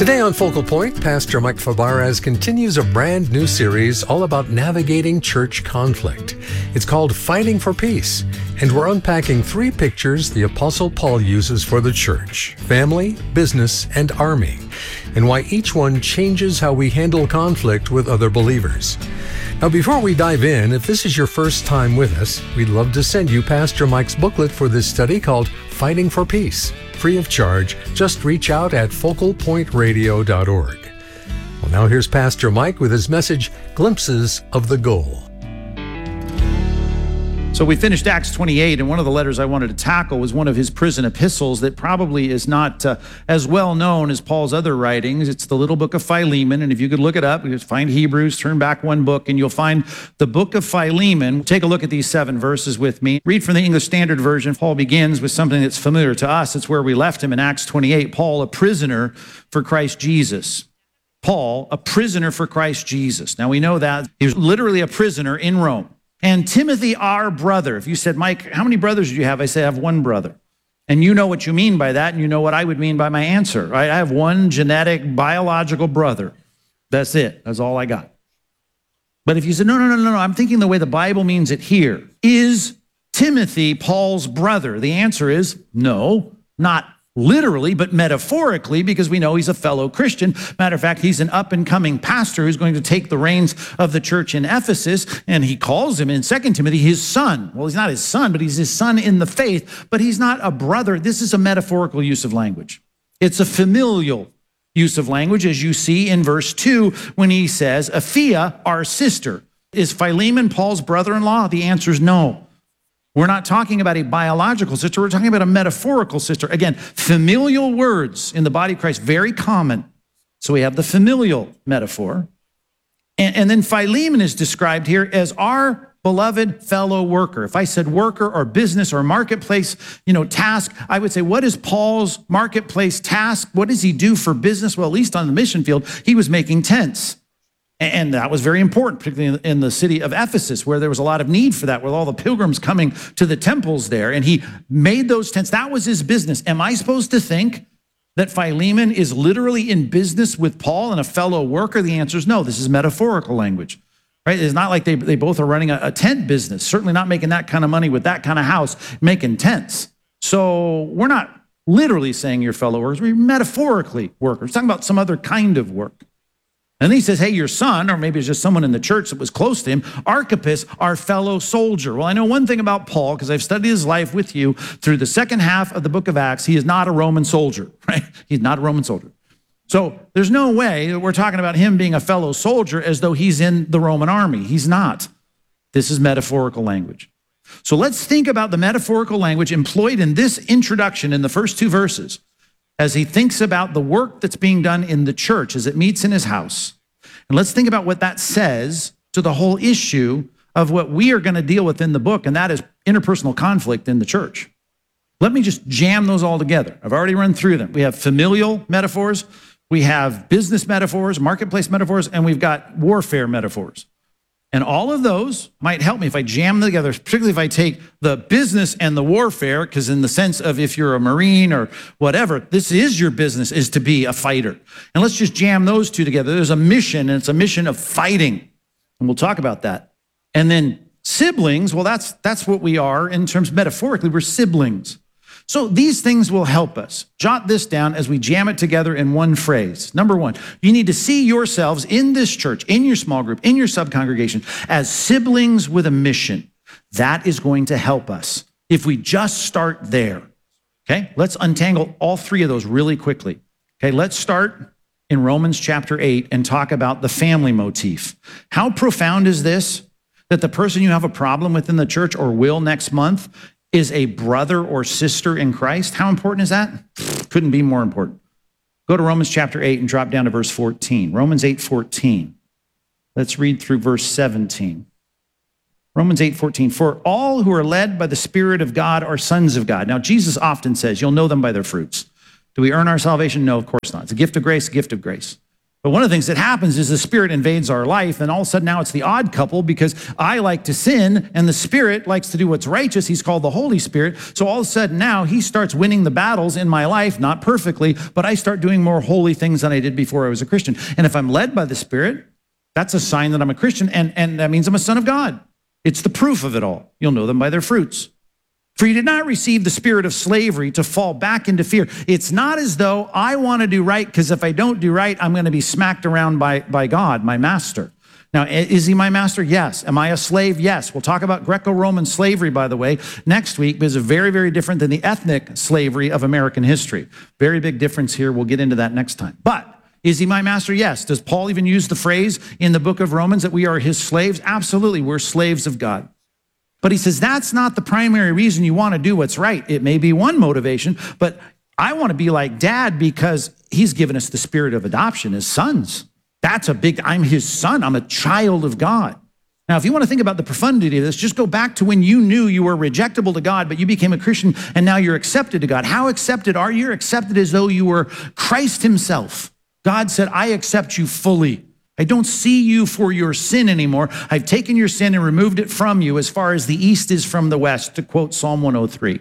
Today on Focal Point, Pastor Mike Fabarez continues a brand new series all about navigating church conflict. It's called Fighting for Peace, and we're unpacking 3 pictures the Apostle Paul uses for the church: family, business, and army, and why each one changes how we handle conflict with other believers. Now, before we dive in, if this is your first time with us, we'd love to send you Pastor Mike's booklet for this study called Fighting for Peace. Free of charge. Just reach out at focalpointradio.org. Well, now here's Pastor Mike with his message, Glimpses of the Goal. So we finished Acts 28, and one of the letters I wanted to tackle was one of his prison epistles that probably is not as well known as Paul's other writings. It's the little book of Philemon, and if you could look it up, you just find Hebrews, turn back one book, and you'll find the book of Philemon. Take a look at these 7 verses with me. Read from the English Standard Version. Paul begins with something that's familiar to us. It's where we left him in Acts 28. Paul, a prisoner for Christ Jesus. Paul, a prisoner for Christ Jesus. Now we know that he was literally a prisoner in Rome. And Timothy, our brother. If you said, Mike, how many brothers do you have? I say, I have 1 brother. And you know what you mean by that, and you know what I would mean by my answer, right? I have 1 genetic, biological brother. That's it. That's all I got. But if you said, no, I'm thinking the way the Bible means it here. Is Timothy Paul's brother? The answer is no, not literally, but metaphorically, because we know he's a fellow Christian. Matter of fact, he's an up-and-coming pastor who's going to take the reins of the church in Ephesus, and he calls him in 2 Timothy his son. Well, he's not his son, but he's his son in the faith, but he's not a brother. This is a metaphorical use of language. It's a familial use of language, as you see in verse 2 when he says, Aphia, our sister. Is Philemon Paul's brother-in-law? The answer is no. We're not talking about a biological sister. We're talking about a metaphorical sister. Again, familial words in the body of Christ, very common. So we have the familial metaphor. And then Philemon is described here as our beloved fellow worker. If I said worker or business or marketplace, task, I would say, what is Paul's marketplace task? What does he do for business? Well, at least on the mission field, he was making tents. And that was very important, particularly in the city of Ephesus, where there was a lot of need for that, with all the pilgrims coming to the temples there. And he made those tents. That was his business. Am I supposed to think that Philemon is literally in business with Paul and a fellow worker? The answer is no. This is metaphorical language, right? It's not like they both are running a tent business, certainly not making that kind of money with that kind of house, making tents. So we're not literally saying you're fellow workers. We're metaphorically workers. We're talking about some other kind of work. And then he says, hey, your son, or maybe it's just someone in the church that was close to him, Archippus, our fellow soldier. Well, I know one thing about Paul, because I've studied his life with you through the second half of the book of Acts. He is not a Roman soldier, right? He's not a Roman soldier. So there's no way that we're talking about him being a fellow soldier as though he's in the Roman army. He's not. This is metaphorical language. So let's think about the metaphorical language employed in this introduction in the first 2 verses, as he thinks about the work that's being done in the church as it meets in his house. And let's think about what that says to the whole issue of what we are going to deal with in the book, and that is interpersonal conflict in the church. Let me just jam those all together. I've already run through them. We have familial metaphors, we have business metaphors, marketplace metaphors, and we've got warfare metaphors. And all of those might help me if I jam them together, particularly if I take the business and the warfare, because in the sense of if you're a Marine or whatever, this is your business, is to be a fighter. And let's just jam those 2 together. There's a mission, and it's a mission of fighting. And we'll talk about that. And then siblings, well, that's what we are in terms metaphorically, we're siblings. So these things will help us. Jot this down as we jam it together in one phrase. Number 1, you need to see yourselves in this church, in your small group, in your subcongregation, as siblings with a mission. That is going to help us if we just start there. Okay, let's untangle all 3 of those really quickly. Okay, let's start in Romans chapter 8 and talk about the family motif. How profound is this? That the person you have a problem with in the church or will next month is a brother or sister in Christ. How important is that? Couldn't be more important. Go to Romans chapter 8 and drop down to verse 14. Romans 8:14. Let's read through verse 17. Romans 8:14. For all who are led by the Spirit of God are sons of God. Now, Jesus often says, you'll know them by their fruits. Do we earn our salvation? No, of course not. It's a gift of grace, a gift of grace. But one of the things that happens is the Spirit invades our life, and all of a sudden now it's the odd couple because I like to sin and the Spirit likes to do what's righteous. He's called the Holy Spirit. So all of a sudden now he starts winning the battles in my life, not perfectly, but I start doing more holy things than I did before I was a Christian. And if I'm led by the Spirit, that's a sign that I'm a Christian, and that means I'm a son of God. It's the proof of it all. You'll know them by their fruits. For you did not receive the spirit of slavery to fall back into fear. It's not as though I want to do right, because if I don't do right, I'm going to be smacked around by God, my master. Now, is he my master? Yes. Am I a slave? Yes. We'll talk about Greco-Roman slavery, by the way, next week, because it's very, very different than the ethnic slavery of American history. Very big difference here. We'll get into that next time. But is he my master? Yes. Does Paul even use the phrase in the book of Romans that we are his slaves? Absolutely. We're slaves of God. But he says that's not the primary reason you want to do what's right. It may be one motivation, but I want to be like Dad because he's given us the spirit of adoption as sons. That's a big, I'm his son. I'm a child of God. Now, if you want to think about the profundity of this, just go back to when you knew you were rejectable to God, but you became a Christian and now you're accepted to God. How accepted are you? You're accepted as though you were Christ himself. God said, I accept you fully. I don't see you for your sin anymore. I've taken your sin and removed it from you as far as the east is from the west, to quote Psalm 103.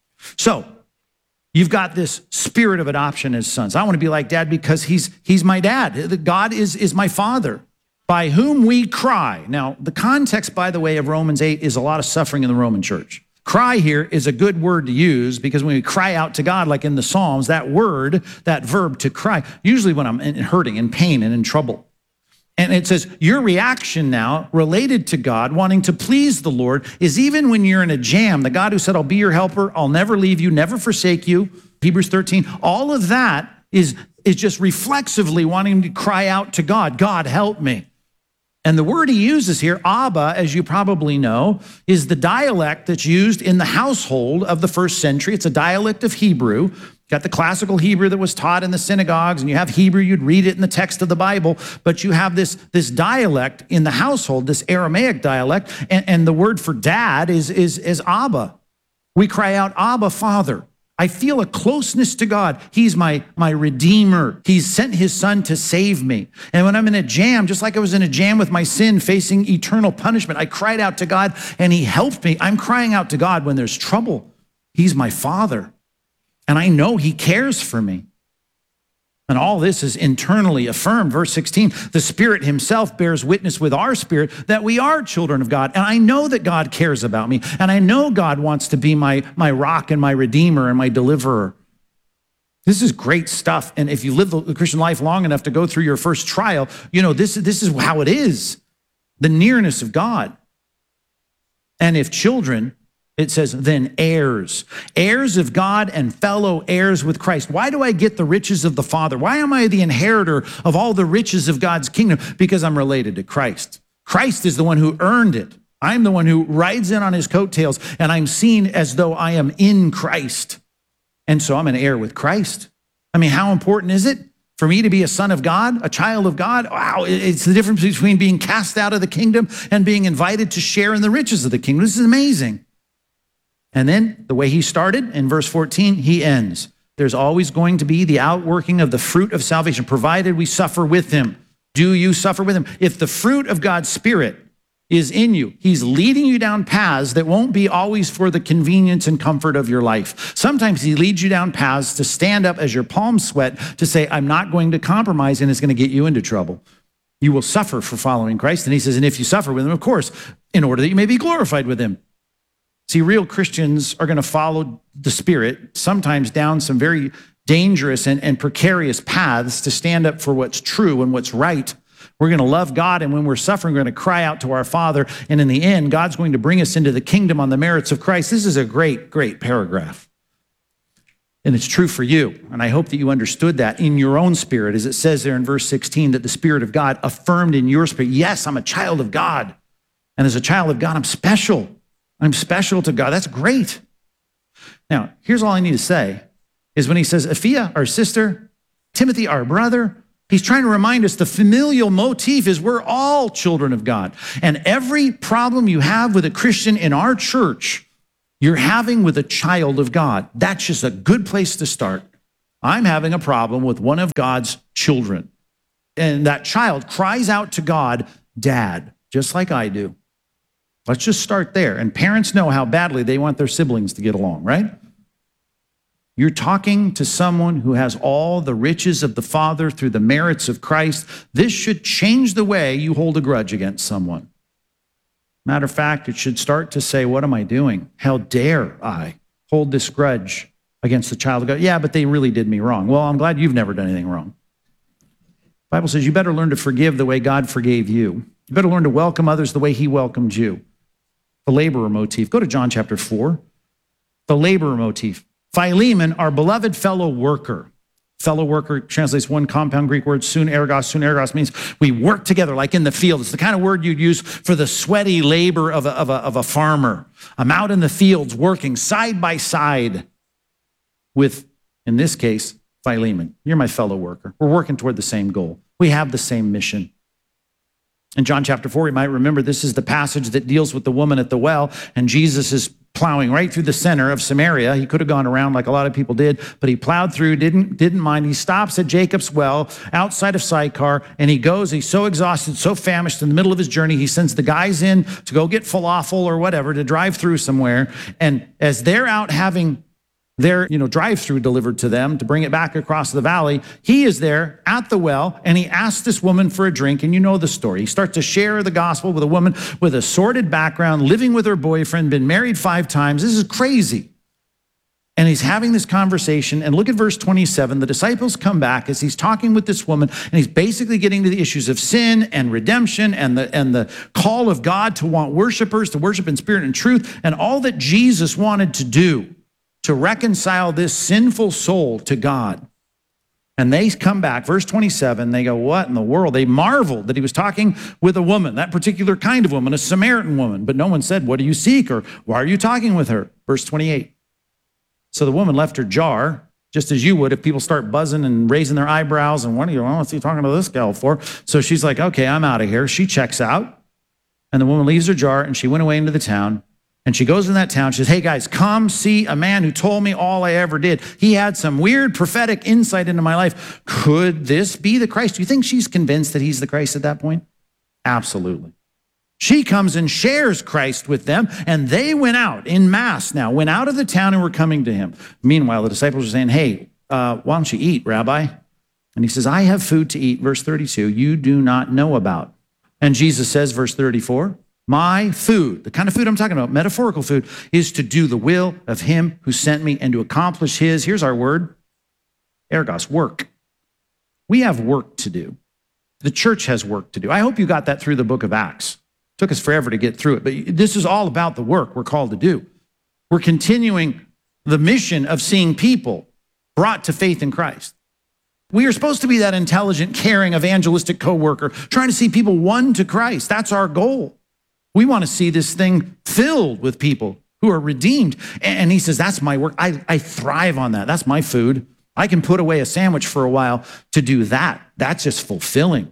So you've got this spirit of adoption as sons. I want to be like Dad because he's my dad. God is my father, by whom we cry. Now, the context, by the way, of Romans 8 is a lot of suffering in the Roman church. Cry here is a good word to use because when we cry out to God, like in the Psalms, that word, that verb to cry, usually when I'm hurting, in pain, and in trouble. And it says your reaction now related to God, wanting to please the Lord, is even when you're in a jam, the God who said, I'll be your helper, I'll never leave you, never forsake you, Hebrews 13, all of that is just reflexively wanting to cry out to God, God, help me. And the word he uses here, Abba, as you probably know, is the dialect that's used in the household of the first century. It's a dialect of Hebrew. Got the classical Hebrew that was taught in the synagogues, and you have Hebrew, you'd read it in the text of the Bible, but you have this dialect in the household, this Aramaic dialect, and the word for dad is Abba. We cry out, Abba, Father. I feel a closeness to God. He's my redeemer. He's sent his son to save me. And when I'm in a jam, just like I was in a jam with my sin, facing eternal punishment, I cried out to God and he helped me. I'm crying out to God when there's trouble. He's my father. And I know he cares for me. And all this is internally affirmed. Verse 16, the Spirit himself bears witness with our spirit that we are children of God. And I know that God cares about me. And I know God wants to be my rock and my redeemer and my deliverer. This is great stuff. And if you live the Christian life long enough to go through your first trial, you know, this is how it is. The nearness of God. And if children, it says, then heirs of God and fellow heirs with Christ. Why do I get the riches of the Father? Why am I the inheritor of all the riches of God's kingdom? Because I'm related to Christ. Christ is the one who earned it. I'm the one who rides in on his coattails, and I'm seen as though I am in Christ. And so I'm an heir with Christ. I mean, how important is it for me to be a son of God, a child of God? Wow, it's the difference between being cast out of the kingdom and being invited to share in the riches of the kingdom. This is amazing. And then the way he started in verse 14, he ends. There's always going to be the outworking of the fruit of salvation, provided we suffer with him. Do you suffer with him? If the fruit of God's Spirit is in you, he's leading you down paths that won't be always for the convenience and comfort of your life. Sometimes he leads you down paths to stand up as your palms sweat to say, I'm not going to compromise, and it's going to get you into trouble. You will suffer for following Christ. And he says, and if you suffer with him, of course, in order that you may be glorified with him. See, real Christians are going to follow the Spirit, sometimes down some very dangerous and precarious paths to stand up for what's true and what's right. We're going to love God, and when we're suffering, we're going to cry out to our Father. And in the end, God's going to bring us into the kingdom on the merits of Christ. This is a great, great paragraph. And it's true for you. And I hope that you understood that in your own spirit, as it says there in verse 16, that the Spirit of God affirmed in your spirit, yes, I'm a child of God. And as a child of God, I'm special. I'm special to God. That's great. Now, here's all I need to say is when he says, Aphia, our sister, Timothy, our brother, he's trying to remind us the familial motif is we're all children of God. And every problem you have with a Christian in our church, you're having with a child of God. That's just a good place to start. I'm having a problem with one of God's children. and that child cries out to God, Dad, just like I do. Let's just start there. And parents know how badly they want their siblings to get along, right? You're talking to someone who has all the riches of the Father through the merits of Christ. This should change the way you hold a grudge against someone. Matter of fact, it should start to say, what am I doing? How dare I hold this grudge against the child of God? Yeah, but they really did me wrong. Well, I'm glad you've never done anything wrong. The Bible says you better learn to forgive the way God forgave you. You better learn to welcome others the way he welcomed you. The laborer motif. Go to John chapter 4. The laborer motif. Philemon, our beloved fellow worker. Fellow worker translates one compound Greek word, sun ergos. Sun ergos means we work together like in the field. It's the kind of word you'd use for the sweaty labor of a farmer. I'm out in the fields working side by side with, in this case, Philemon. You're my fellow worker. We're working toward the same goal. We have the same mission. In John chapter 4, you might remember this is the passage that deals with the woman at the well, and Jesus is plowing right through the center of Samaria. He could have gone around like a lot of people did, but he plowed through, didn't mind. He stops at Jacob's well outside of Sychar, and he goes. He's so exhausted, so famished in the middle of his journey, he sends the guys in to go get falafel or whatever to drive through somewhere. And as they're out having their drive-through delivered to them to bring it back across the valley, he is there at the well, and he asks this woman for a drink, and you know the story. He starts to share the gospel with a woman with a sordid background, living with her boyfriend, been married 5 times. This is crazy. And he's having this conversation, and look at verse 27. The disciples come back as he's talking with this woman, and he's basically getting to the issues of sin and redemption and the call of God to want worshipers to worship in spirit and truth, and all that Jesus wanted to do to reconcile this sinful soul to God. And they come back, verse 27, they go, what in the world? They marveled that he was talking with a woman, that particular kind of woman, a Samaritan woman. But no one said, what do you seek? Or why are you talking with her? Verse 28. So the woman left her jar, just as you would if people start buzzing and raising their eyebrows and wondering, what's he talking to this gal for? So she's like, okay, I'm out of here. She checks out, and the woman leaves her jar, and she went away into the town. And she goes in that town. She says, hey, guys, come see a man who told me all I ever did. He had some weird prophetic insight into my life. Could this be the Christ? Do you think she's convinced that he's the Christ at that point? Absolutely. She comes and shares Christ with them, and they went out en masse now, went out of the town and were coming to him. Meanwhile, the disciples are saying, hey, why don't you eat, Rabbi? And he says, I have food to eat, verse 32, you do not know about. And Jesus says, verse 34, my food, the kind of food I'm talking about, metaphorical food, is to do the will of him who sent me and to accomplish his, here's our word, ergos, work. We have work to do. The church has work to do. I hope you got that through the book of Acts. It took us forever to get through it, but this is all about the work we're called to do. We're continuing the mission of seeing people brought to faith in Christ. We are supposed to be that intelligent, caring, evangelistic coworker, trying to see people won to Christ. That's our goal. We want to see this thing filled with people who are redeemed. And he says, that's my work. I thrive on that. That's my food. I can put away a sandwich for a while to do that. That's just fulfilling.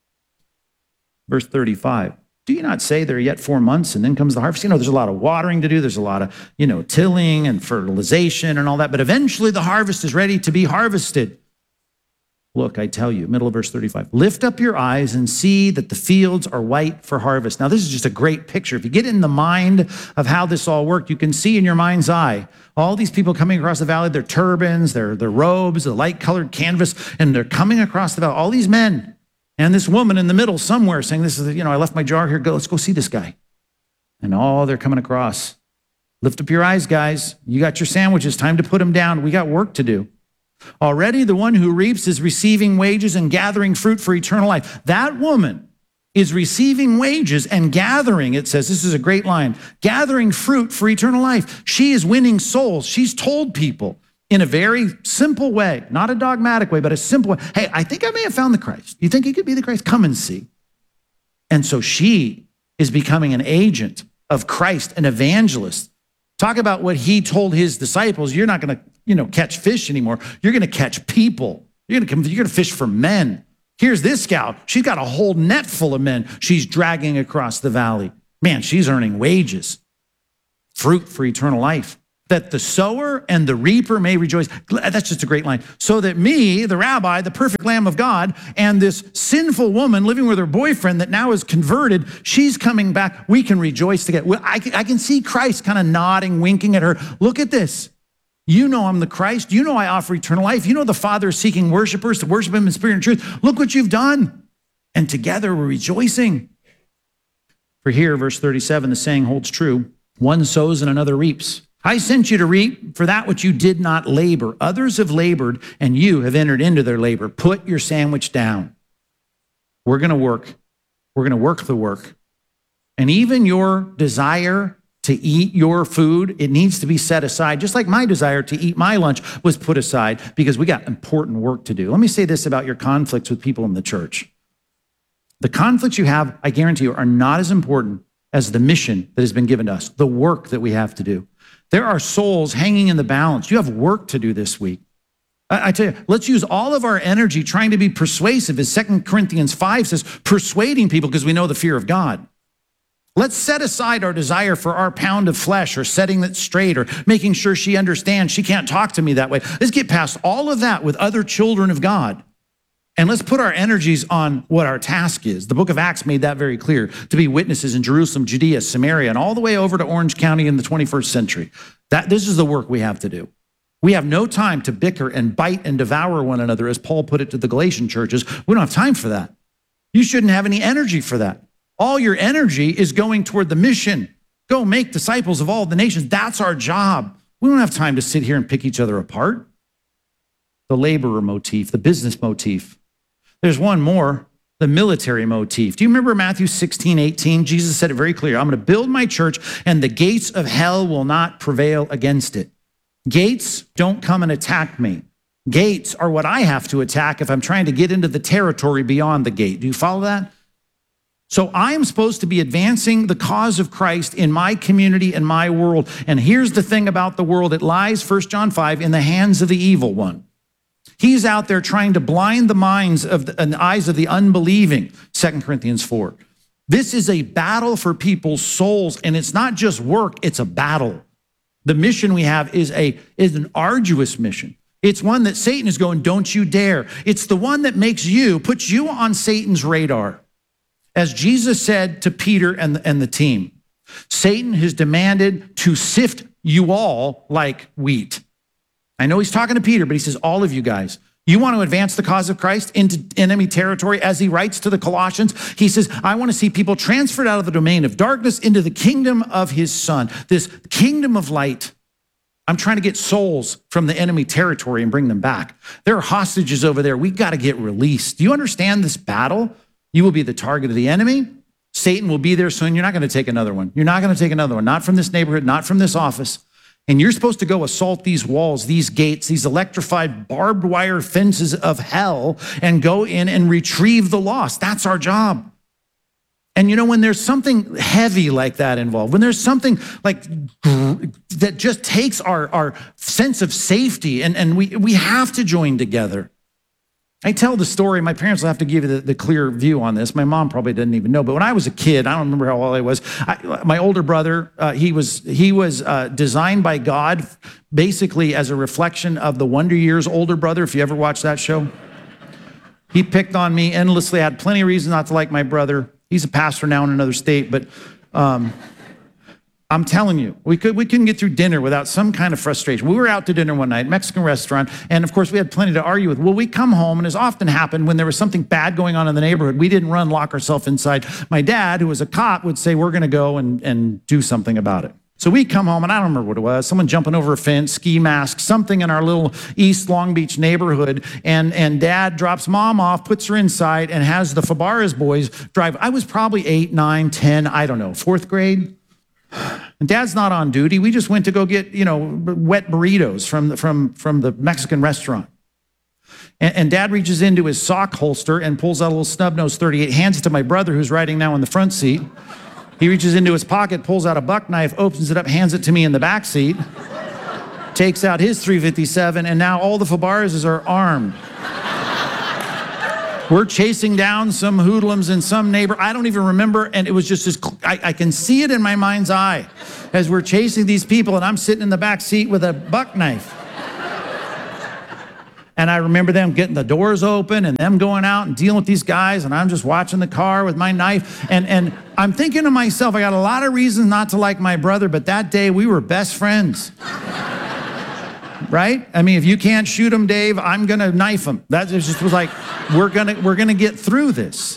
Verse 35, do you not say there are yet 4 months and then comes the harvest? There's a lot of watering to do. There's a lot of, tilling and fertilization and all that. But eventually the harvest is ready to be harvested. Look, I tell you, middle of verse 35, lift up your eyes and see that the fields are white for harvest. Now, this is just a great picture. If you get in the mind of how this all worked, you can see in your mind's eye all these people coming across the valley, their turbans, their robes, the light-colored canvas, and they're coming across the valley. All these men and this woman in the middle somewhere saying, this is, I left my jar here. Let's go see this guy. And they're coming across. Lift up your eyes, guys. You got your sandwiches. Time to put them down. We got work to do. Already the one who reaps is receiving wages and gathering fruit for eternal life. That woman is receiving wages and gathering, it says, this is a great line, gathering fruit for eternal life. She is winning souls. She's told people in a very simple way, not a dogmatic way, but a simple way, hey, I think I may have found the Christ. You think he could be the Christ? Come and see. And so she is becoming an agent of Christ, an evangelist. Talk about what he told his disciples. You're not going to catch fish anymore. You're going to catch people. You're going to fish for men. Here's this gal. She's got a whole net full of men she's dragging across the valley. Man, she's earning wages. Fruit for eternal life. that the sower and the reaper may rejoice. That's just a great line. So that me, the rabbi, the perfect Lamb of God, and this sinful woman living with her boyfriend that now is converted, she's coming back. We can rejoice together. I can see Christ kind of nodding, winking at her. Look at this. You know I'm the Christ. You know I offer eternal life. You know the Father is seeking worshipers to worship him in spirit and truth. Look what you've done. And together we're rejoicing. For here, verse 37, the saying holds true. One sows and another reaps. I sent you to reap for that which you did not labor. Others have labored, and you have entered into their labor. Put your sandwich down. We're going to work. We're going to work the work. And even your desire to eat your food, it needs to be set aside, just like my desire to eat my lunch was put aside because we got important work to do. Let me say this about your conflicts with people in the church. The conflicts you have, I guarantee you, are not as important as the mission that has been given to us, the work that we have to do. There are souls hanging in the balance. You have work to do this week. I tell you, let's use all of our energy trying to be persuasive, as 2 Corinthians 5 says, persuading people because we know the fear of God. Let's set aside our desire for our pound of flesh or setting it straight or making sure she understands she can't talk to me that way. Let's get past all of that with other children of God. And let's put our energies on what our task is. The book of Acts made that very clear, to be witnesses in Jerusalem, Judea, Samaria, and all the way over to Orange County in the 21st century. This is the work we have to do. We have no time to bicker and bite and devour one another, as Paul put it to the Galatian churches. We don't have time for that. You shouldn't have any energy for that. All your energy is going toward the mission. Go make disciples of all the nations. That's our job. We don't have time to sit here and pick each other apart. The laborer motif, the business motif. There's one more, the military motif. Do you remember Matthew 16:18? Jesus said it very clear. I'm going to build my church and the gates of hell will not prevail against it. Gates don't come and attack me. Gates are what I have to attack if I'm trying to get into the territory beyond the gate. Do you follow that? So I am supposed to be advancing the cause of Christ in my community and my world. And here's the thing about the world. It lies, 1 John 5, in the hands of the evil one. He's out there trying to blind the minds and eyes of the unbelieving, 2 Corinthians 4. This is a battle for people's souls, and it's not just work, it's a battle. The mission we have is an arduous mission. It's one that Satan is going, don't you dare. It's the one that puts you on Satan's radar. As Jesus said to Peter and the team, Satan has demanded to sift you all like wheat. I know he's talking to Peter, but he says, all of you guys, you want to advance the cause of Christ into enemy territory. As he writes to the Colossians, he says, I want to see people transferred out of the domain of darkness into the kingdom of his son, this kingdom of light. I'm trying to get souls from the enemy territory and bring them back. There are hostages over there. We've got to get released. Do you understand this battle? You will be the target of the enemy. Satan will be there soon. You're not going to take another one. You're not going to take another one. Not from this neighborhood, not from this office. And you're supposed to go assault these walls, these gates, these electrified barbed wire fences of hell and go in and retrieve the lost. That's our job. And you know, when there's something heavy like that involved, when there's something like that just takes our sense of safety and we have to join together. I tell the story, my parents will have to give you the clear view on this. My mom probably didn't even know, but when I was a kid, I don't remember how old I was, my older brother, he was designed by God basically as a reflection of the Wonder Years older brother, if you ever watched that show. He picked on me endlessly. I had plenty of reasons not to like my brother. He's a pastor now in another state, but I'm telling you, we couldn't get through dinner without some kind of frustration. We were out to dinner one night, Mexican restaurant, and of course we had plenty to argue with. Well, we come home, and as often happened when there was something bad going on in the neighborhood, we didn't lock ourselves inside. My dad, who was a cop, would say, we're gonna go and do something about it. So we come home, and I don't remember what it was, someone jumping over a fence, ski mask, something in our little East Long Beach neighborhood, and Dad drops Mom off, puts her inside, and has the Fabarez boys drive. I was probably 8, 9, 10, I don't know, 4th grade. And Dad's not on duty. We just went to go get, wet burritos from the Mexican restaurant. And Dad reaches into his sock holster and pulls out a little snub-nosed .38, hands it to my brother, who's riding now in the front seat. He reaches into his pocket, pulls out a buck knife, opens it up, hands it to me in the back seat, takes out his .357, and now all the Fabarezes are armed. We're chasing down some hoodlums and some neighbor. I don't even remember. And it was just as, I can see it in my mind's eye as we're chasing these people and I'm sitting in the back seat with a buck knife. And I remember them getting the doors open and them going out and dealing with these guys. And I'm just watching the car with my knife. And I'm thinking to myself, I got a lot of reasons not to like my brother, but that day we were best friends. Right? I mean, if you can't shoot him, Dave, I'm going to knife him. That just was like, we're going to get through this.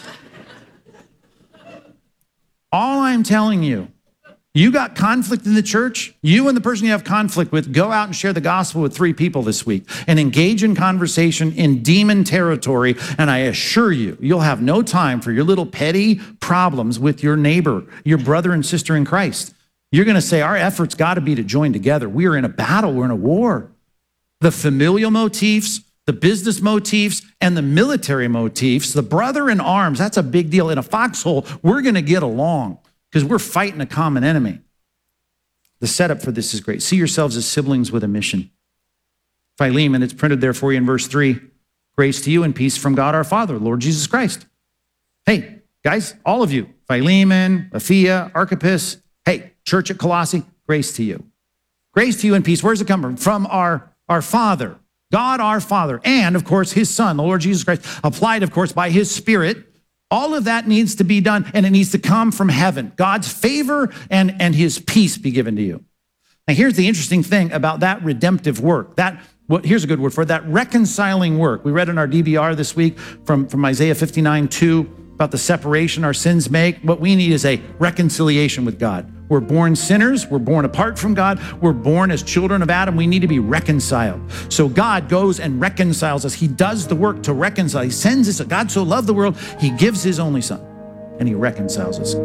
All I'm telling you, you got conflict in the church, you and the person you have conflict with, go out and share the gospel with 3 people this week and engage in conversation in demon territory. And I assure you, you'll have no time for your little petty problems with your neighbor, your brother and sister in Christ. You're going to say, our efforts got to be to join together. We are in a battle. We're in a war. The familial motifs, the business motifs, and the military motifs, the brother in arms, that's a big deal. In a foxhole, we're going to get along because we're fighting a common enemy. The setup for this is great. See yourselves as siblings with a mission. Philemon, it's printed there for you in verse 3. Grace to you and peace from God our Father, Lord Jesus Christ. Hey, guys, all of you, Philemon, Aphia, Archippus, hey, church at Colossae, grace to you. Grace to you and peace. Where's it come from? From our Father, God our Father, and of course his Son, the Lord Jesus Christ, applied of course by his Spirit. All of that needs to be done, and it needs to come from heaven. God's favor and his peace be given to you. Now here's the interesting thing about that redemptive work. Here's a good word for it, that reconciling work. We read in our DBR this week from Isaiah 59:2 about the separation our sins make. What we need is a reconciliation with God. We're born sinners. We're born apart from God. We're born as children of Adam. We need to be reconciled. So God goes and reconciles us. He does the work to reconcile. He sends us. God so loved the world, he gives his only son, and he reconciles us.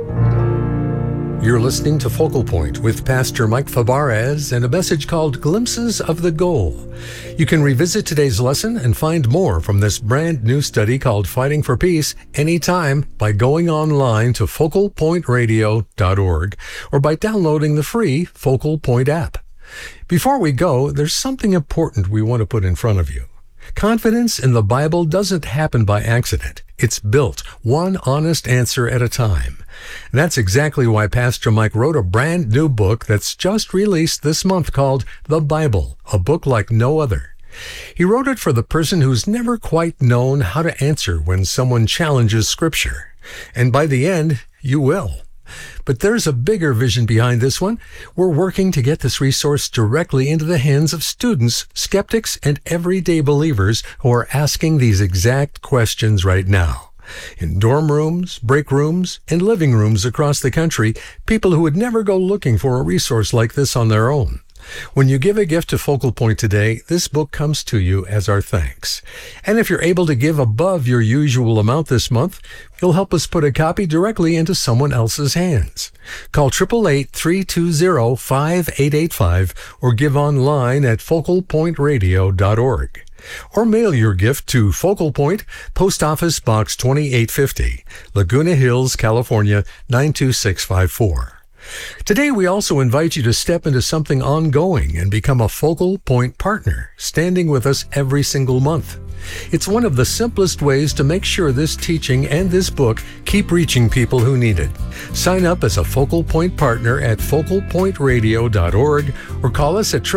You're listening to Focal Point with Pastor Mike Fabarez and a message called Glimpses of the Goal. You can revisit today's lesson and find more from this brand new study called Fighting for Peace anytime by going online to focalpointradio.org or by downloading the free Focal Point app. Before we go, there's something important we want to put in front of you. Confidence in the Bible doesn't happen by accident. It's built one honest answer at a time. And that's exactly why Pastor Mike wrote a brand new book that's just released this month called The Bible, a book like no other. He wrote it for the person who's never quite known how to answer when someone challenges Scripture. And by the end, you will. But there's a bigger vision behind this one. We're working to get this resource directly into the hands of students, skeptics, and everyday believers who are asking these exact questions right now. In dorm rooms, break rooms, and living rooms across the country, people who would never go looking for a resource like this on their own. When you give a gift to Focal Point today, this book comes to you as our thanks. And if you're able to give above your usual amount this month, you'll help us put a copy directly into someone else's hands. Call 888-320-5885 or give online at focalpointradio.org. Or mail your gift to Focal Point, Post Office Box 2850, Laguna Hills, California 92654. Today, we also invite you to step into something ongoing and become a Focal Point partner, standing with us every single month. It's one of the simplest ways to make sure this teaching and this book keep reaching people who need it. Sign up as a Focal Point partner at focalpointradio.org or call us at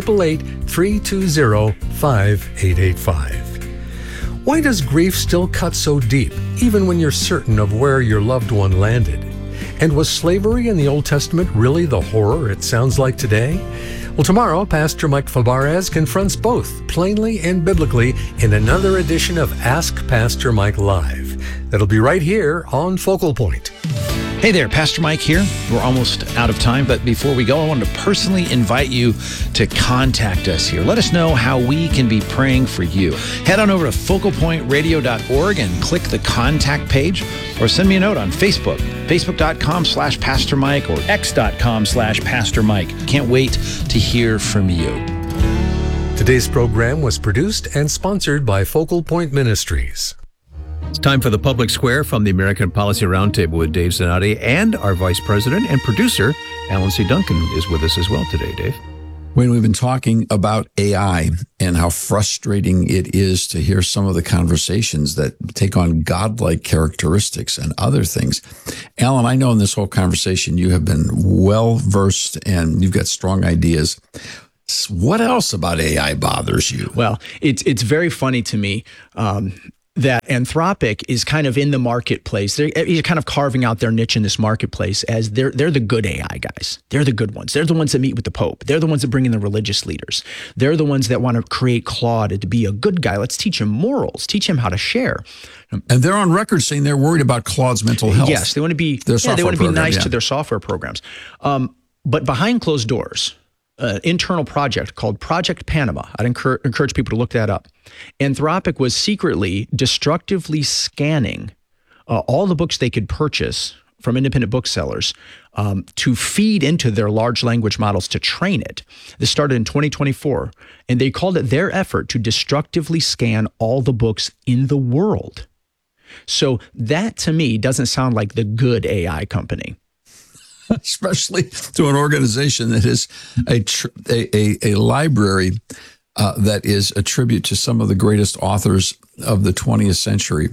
888-320-5885. Why does grief still cut so deep, even when you're certain of where your loved one landed? And was slavery in the Old Testament really the horror it sounds like today? Well, tomorrow, Pastor Mike Fabarez confronts both, plainly and biblically, in another edition of Ask Pastor Mike Live. That'll be right here on Focal Point. Hey there, Pastor Mike here. We're almost out of time, but before we go, I wanted to personally invite you to contact us here. Let us know how we can be praying for you. Head on over to focalpointradio.org and click the contact page, or send me a note on Facebook, facebook.com/Pastor Mike or x.com/Pastor Mike. Can't wait to hear from you. Today's program was produced and sponsored by Focal Point Ministries. It's time for the Public Square from the American Policy Roundtable with Dave Zanotti, and our Vice President and producer, Alan C. Duncan, is with us as well today, Dave. When we've been talking about AI and how frustrating it is to hear some of the conversations that take on godlike characteristics and other things. Alan, I know in this whole conversation you have been well versed and you've got strong ideas. What else about AI bothers you? Well, it's very funny to me that Anthropic is kind of in the marketplace. They're kind of carving out their niche in this marketplace as they're the good AI guys. They're the good ones. They're the ones that meet with the Pope. They're the ones that bring in the religious leaders. They're the ones that want to create Claude to be a good guy. Let's teach him morals, teach him how to share. And they're on record saying they're worried about Claude's mental health. Yes, they want to be nice to their software programs. But behind closed doors, an internal project called Project Panama. I'd encourage people to look that up. Anthropic was secretly, destructively scanning all the books they could purchase from independent booksellers to feed into their large language models to train it. This started in 2024, and they called it their effort to destructively scan all the books in the world. So that, to me, doesn't sound like the good AI company. Especially to an organization that is a library that is a tribute to some of the greatest authors of the 20th century,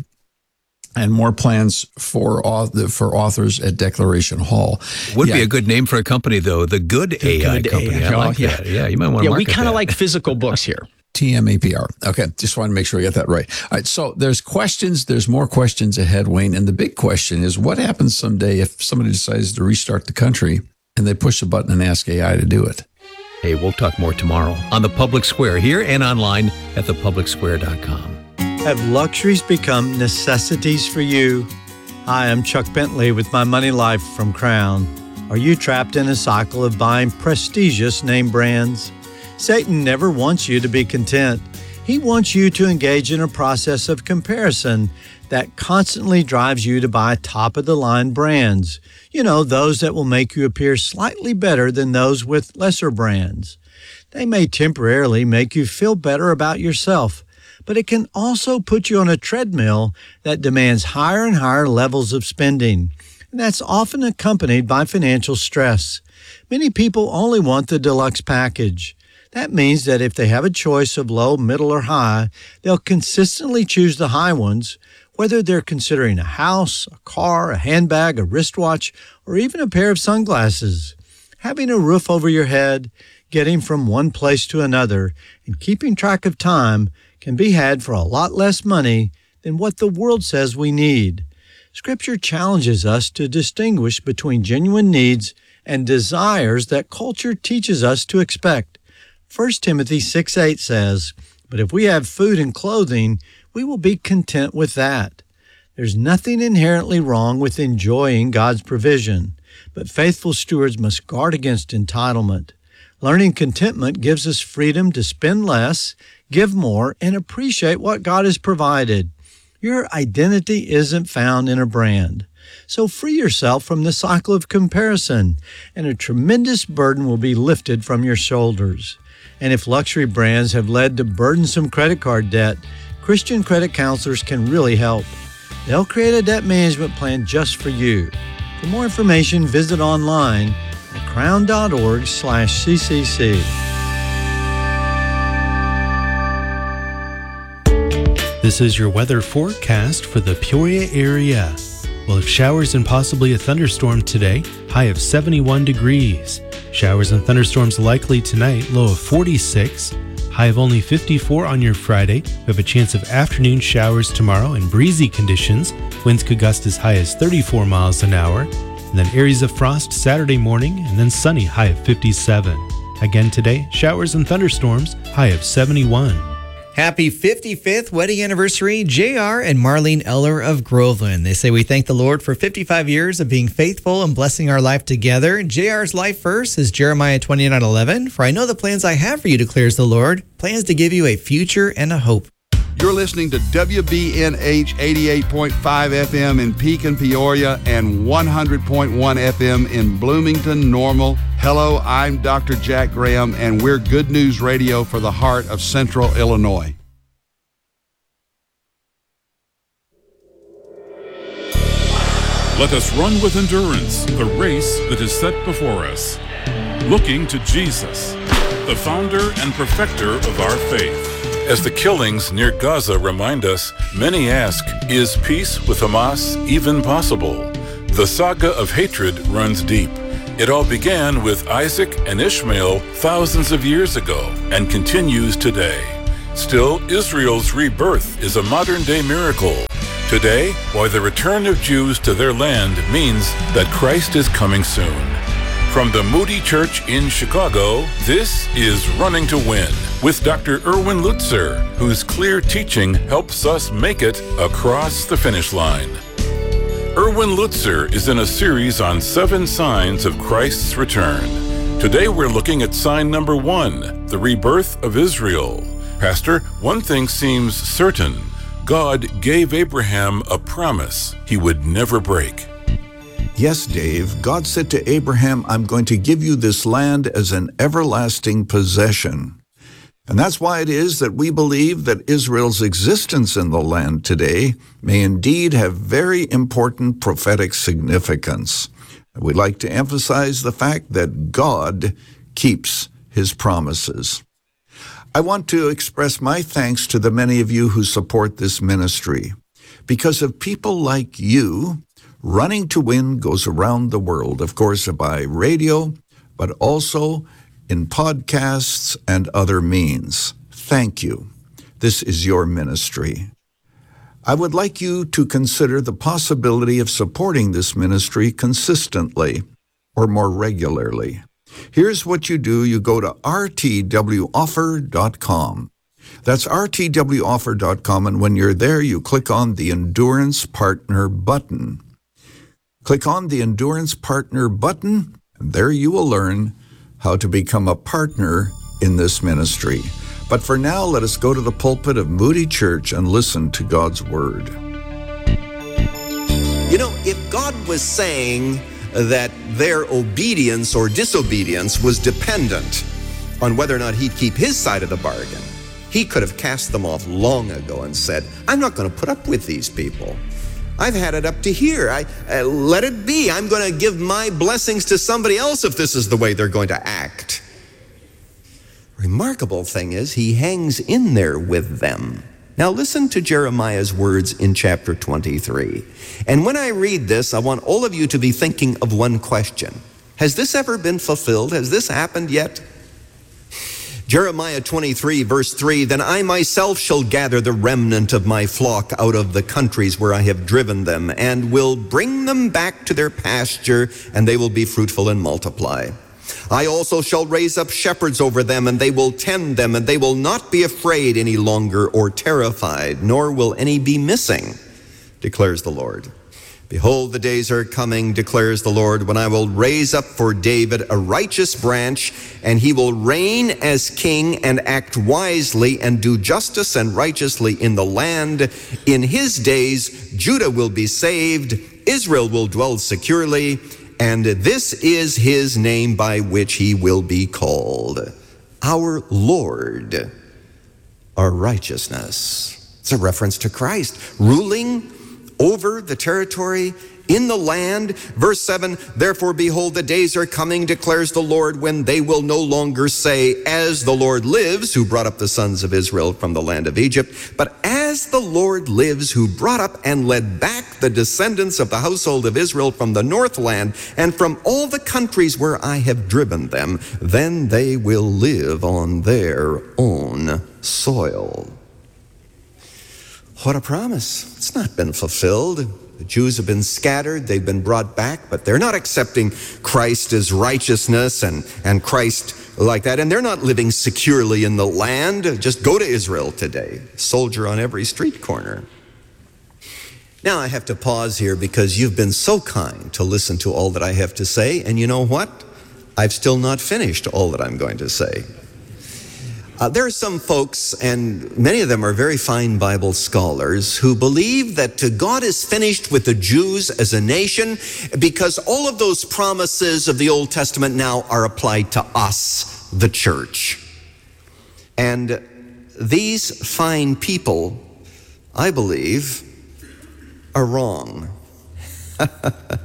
and more plans for authors at Declaration Hall. Would be a good name for a company, though. The Good AI Company. I like that. Yeah, you might want to market we kind of like physical books here. TMAPR. Okay, just want to make sure we got that right. All right, so there's more questions ahead, Wayne, and the big question is what happens someday if somebody decides to restart the country and they push a button and ask AI to do it? Hey, we'll talk more tomorrow on The Public Square here and online at thepublicsquare.com. Have luxuries become necessities for you? Hi, I'm Chuck Bentley with My Money Life from Crown. Are you trapped in a cycle of buying prestigious name brands? Satan never wants you to be content. He wants you to engage in a process of comparison that constantly drives you to buy top-of-the-line brands. You know, those that will make you appear slightly better than those with lesser brands. They may temporarily make you feel better about yourself, but it can also put you on a treadmill that demands higher and higher levels of spending. And that's often accompanied by financial stress. Many people only want the deluxe package. That means that if they have a choice of low, middle, or high, they'll consistently choose the high ones, whether they're considering a house, a car, a handbag, a wristwatch, or even a pair of sunglasses. Having a roof over your head, getting from one place to another, and keeping track of time can be had for a lot less money than what the world says we need. Scripture challenges us to distinguish between genuine needs and desires that culture teaches us to expect. 1 Timothy 6:8 says, "But if we have food and clothing, we will be content with that." There's nothing inherently wrong with enjoying God's provision, but faithful stewards must guard against entitlement. Learning contentment gives us freedom to spend less, give more, and appreciate what God has provided. Your identity isn't found in a brand. So free yourself from the cycle of comparison, and a tremendous burden will be lifted from your shoulders. And if luxury brands have led to burdensome credit card debt, Christian credit counselors can really help. They'll create a debt management plan just for you. For more information, visit online at crown.org/CCC. This is your weather forecast for the Peoria area. We'll have showers and possibly a thunderstorm today, high of 71 degrees. Showers and thunderstorms likely tonight, low of 46. High of only 54 on your Friday. We have a chance of afternoon showers tomorrow and breezy conditions. Winds could gust as high as 34 miles an hour. And then areas of frost Saturday morning and then sunny, high of 57. Again today, showers and thunderstorms, high of 71. Happy 55th wedding anniversary, JR and Marlene Eller of Groveland. They say we thank the Lord for 55 years of being faithful and blessing our life together. JR's life verse is Jeremiah 29:11. For I know the plans I have for you, declares the Lord, plans to give you a future and a hope. You're listening to WBNH 88.5 FM in Pekin, Peoria, and 100.1 FM in Bloomington, Normal. Hello, I'm Dr. Jack Graham, and we're Good News Radio for the heart of Central Illinois. Let us run with endurance the race that is set before us, looking to Jesus, the founder and perfecter of our faith. As the killings near Gaza remind us, many ask, is peace with Hamas even possible? The saga of hatred runs deep. It all began with Isaac and Ishmael thousands of years ago and continues today. Still, Israel's rebirth is a modern-day miracle. Today, why the return of Jews to their land means that Christ is coming soon. From the Moody Church in Chicago, this is Running to Win with Dr. Erwin Lutzer, whose clear teaching helps us make it across the finish line. Erwin Lutzer is in a series on 7 signs of Christ's return. Today we're looking at sign number 1, the rebirth of Israel. Pastor, one thing seems certain. God gave Abraham a promise he would never break. Yes, Dave, God said to Abraham, I'm going to give you this land as an everlasting possession. And that's why it is that we believe that Israel's existence in the land today may indeed have very important prophetic significance. We'd like to emphasize the fact that God keeps his promises. I want to express my thanks to the many of you who support this ministry. Because of people like you, Running to Win goes around the world, of course, by radio, but also in podcasts and other means. Thank you. This is your ministry. I would like you to consider the possibility of supporting this ministry consistently or more regularly. Here's what you do. You go to rtwoffer.com. That's rtwoffer.com, and when you're there, you click on the Endurance Partner button. Click on the Endurance Partner button, and there you will learn how to become a partner in this ministry. But for now, let us go to the pulpit of Moody Church and listen to God's Word. You know, if God was saying that their obedience or disobedience was dependent on whether or not he'd keep his side of the bargain, he could have cast them off long ago and said, I'm not going to put up with these people. I've had it up to here. Let it be. I'm going to give my blessings to somebody else if this is the way they're going to act. Remarkable thing is, he hangs in there with them. Now listen to Jeremiah's words in chapter 23. And when I read this, I want all of you to be thinking of one question. Has this ever been fulfilled? Has this happened yet? Jeremiah 23, verse 3, Then I myself shall gather the remnant of my flock out of the countries where I have driven them, and will bring them back to their pasture, and they will be fruitful and multiply. I also shall raise up shepherds over them, and they will tend them, and they will not be afraid any longer or terrified, nor will any be missing, declares the Lord. Behold, the days are coming, declares the Lord, when I will raise up for David a righteous branch, and he will reign as king and act wisely and do justice and righteously in the land. In his days, Judah will be saved, Israel will dwell securely, and this is his name by which he will be called, our Lord, our righteousness. It's a reference to Christ ruling over the territory, in the land. Verse 7, Therefore, behold, the days are coming, declares the Lord, when they will no longer say, As the Lord lives, who brought up the sons of Israel from the land of Egypt, but as the Lord lives, who brought up and led back the descendants of the household of Israel from the northland and from all the countries where I have driven them, then they will live on their own soil. What a promise. It's not been fulfilled. The Jews have been scattered. They've been brought back, but they're not accepting Christ as righteousness and Christ like that. And they're not living securely in the land. Just go to Israel today. Soldier on every street corner. Now I have to pause here because you've been so kind to listen to all that I have to say. And you know what? I've still not finished all that I'm going to say. There are some folks, and many of them are very fine Bible scholars, who believe that God is finished with the Jews as a nation because all of those promises of the Old Testament now are applied to us, the church. And these fine people, I believe, are wrong.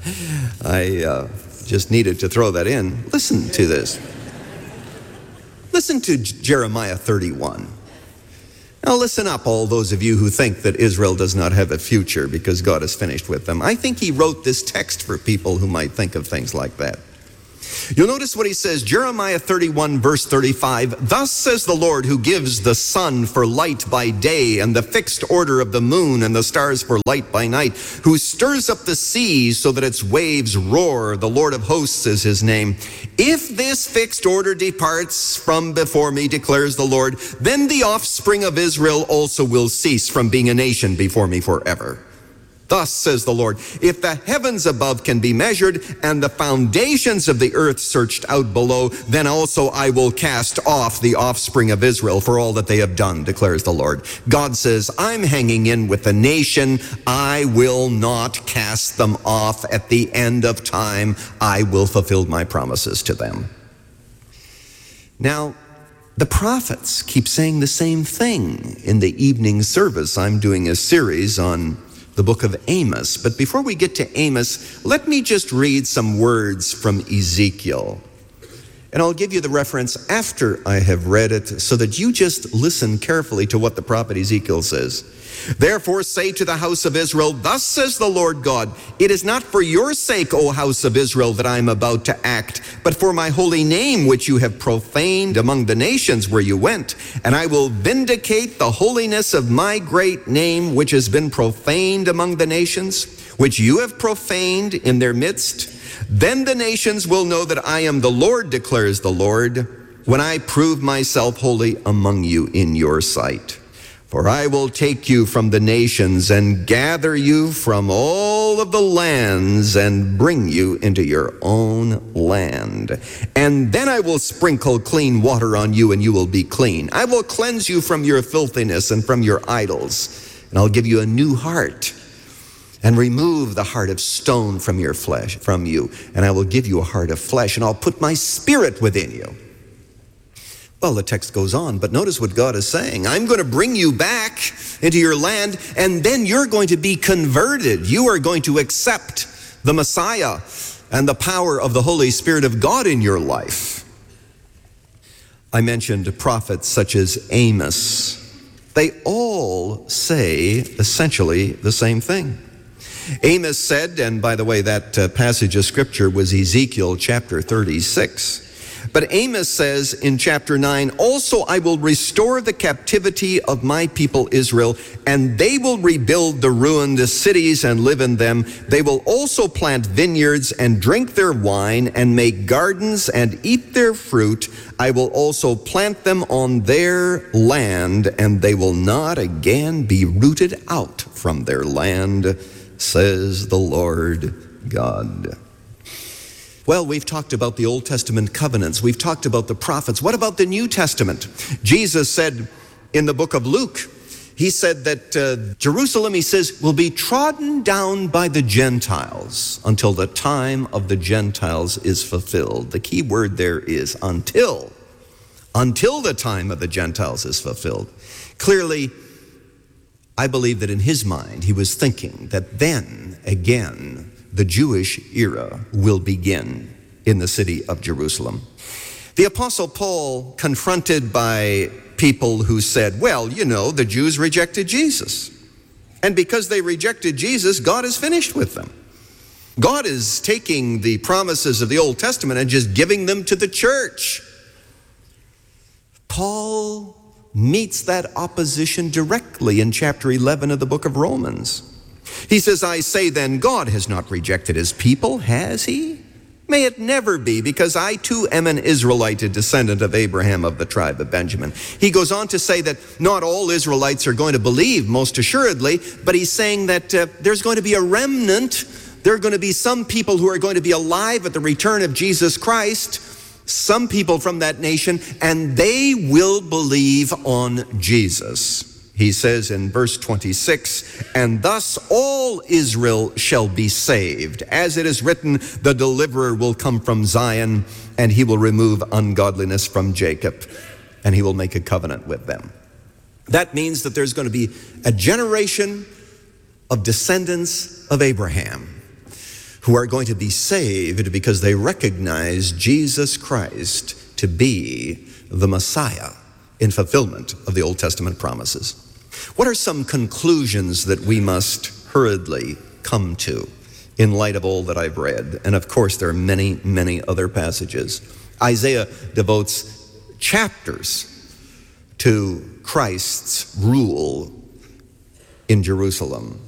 I just needed to throw that in. Listen to this. Listen to Jeremiah 31. Now listen up, all those of you who think that Israel does not have a future because God is finished with them. I think he wrote this text for people who might think of things like that. You'll notice what he says, Jeremiah 31, verse 35, "Thus says the Lord, who gives the sun for light by day and the fixed order of the moon and the stars for light by night, who stirs up the seas so that its waves roar. The Lord of hosts is his name. If this fixed order departs from before me, declares the Lord, then the offspring of Israel also will cease from being a nation before me forever. Thus says the Lord, if the heavens above can be measured and the foundations of the earth searched out below, then also I will cast off the offspring of Israel for all that they have done, declares the Lord." God says, I'm hanging in with the nation. I will not cast them off. At the end of time, I will fulfill my promises to them. Now, the prophets keep saying the same thing. In the evening service, I'm doing a series on the book of Amos. But before we get to Amos, let me just read some words from Ezekiel. And I'll give you the reference after I have read it so that you just listen carefully to what the prophet Ezekiel says. "Therefore say to the house of Israel, thus says the Lord God, it is not for your sake, O house of Israel, that I am about to act, but for my holy name which you have profaned among the nations where you went. And I will vindicate the holiness of my great name which has been profaned among the nations, which you have profaned in their midst. Then the nations will know that I am the Lord, declares the Lord, when I prove myself holy among you in your sight. For I will take you from the nations and gather you from all of the lands and bring you into your own land. And then I will sprinkle clean water on you and you will be clean. I will cleanse you from your filthiness and from your idols. And I'll give you a new heart and remove the heart of stone from your flesh, from you. And I will give you a heart of flesh and I'll put my spirit within you." Well, the text goes on, but notice what God is saying. I'm going to bring you back into your land, and then you're going to be converted. You are going to accept the Messiah and the power of the Holy Spirit of God in your life. I mentioned prophets such as Amos. They all say essentially the same thing. Amos said, and by the way, that passage of Scripture was Ezekiel chapter 36. But Amos says in chapter 9, "Also I will restore the captivity of my people Israel, and they will rebuild the ruined cities and live in them. They will also plant vineyards and drink their wine and make gardens and eat their fruit. I will also plant them on their land, and they will not again be rooted out from their land, says the Lord God." Well, we've talked about the Old Testament covenants. We've talked about the prophets. What about the New Testament? Jesus said in the book of Luke, he said that Jerusalem, he says, will be trodden down by the Gentiles until the time of the Gentiles is fulfilled. The key word there is until. Until the time of the Gentiles is fulfilled. Clearly, I believe that in his mind, he was thinking that then, again, the Jewish era will begin in the city of Jerusalem. The Apostle Paul, confronted by people who said, well, you know, the Jews rejected Jesus. And because they rejected Jesus, God is finished with them. God is taking the promises of the Old Testament and just giving them to the church. Paul meets that opposition directly in chapter 11 of the book of Romans. He says, "I say then, God has not rejected his people, has he? May it never be, because I too am an Israelite, a descendant of Abraham of the tribe of Benjamin." He goes on to say that not all Israelites are going to believe, most assuredly, but he's saying that there's going to be a remnant. There are going to be some people who are going to be alive at the return of Jesus Christ, some people from that nation, and they will believe on Jesus. He says in verse 26, "And thus all Israel shall be saved. As it is written, the deliverer will come from Zion, and he will remove ungodliness from Jacob, and he will make a covenant with them." That means that there's going to be a generation of descendants of Abraham who are going to be saved because they recognize Jesus Christ to be the Messiah in fulfillment of the Old Testament promises. What are some conclusions that we must hurriedly come to in light of all that I've read? And of course, there are many, many other passages. Isaiah devotes chapters to Christ's rule in Jerusalem.